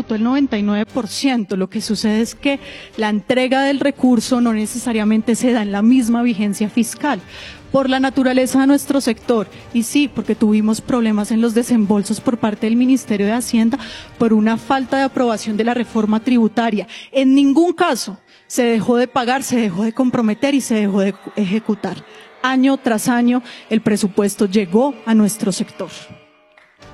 ejecutó el 99%. Lo que sucede es que la entrega del recurso no necesariamente se da en la misma vigencia fiscal, por la naturaleza de nuestro sector, y sí, porque tuvimos problemas en los desembolsos por parte del Ministerio de Hacienda por una falta de aprobación de la reforma tributaria. En ningún caso se dejó de pagar, se dejó de comprometer y se dejó de ejecutar. Año tras año el presupuesto llegó a nuestro sector.